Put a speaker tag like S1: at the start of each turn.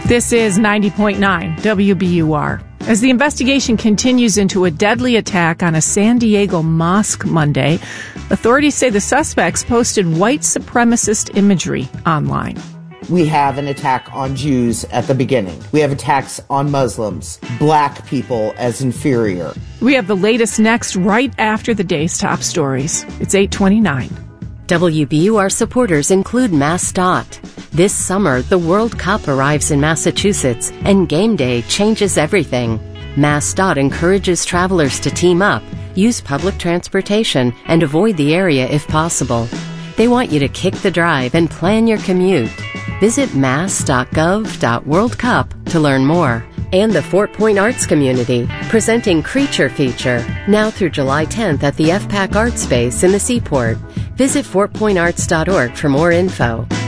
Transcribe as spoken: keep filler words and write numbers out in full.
S1: This is ninety point nine W B U R. As the investigation continues into a deadly attack on a San Diego mosque Monday, authorities say the suspects posted white supremacist imagery online.
S2: We have an attack on Jews at the beginning. We have attacks on Muslims, black people as inferior.
S1: We have the latest next right after the day's top stories. It's eight twenty-nine.
S3: W B U R supporters include MassDOT. This summer, the World Cup arrives in Massachusetts, and game day changes everything. MassDOT encourages travelers to team up, use public transportation, and avoid the area if possible. They want you to kick the drive and plan your commute. Visit mass dot gov dot world cup to learn more. And the Fort Point Arts Community, presenting Creature Feature, now through July tenth at the F PAC Art Space in the Seaport. Visit fort point arts dot org for more info.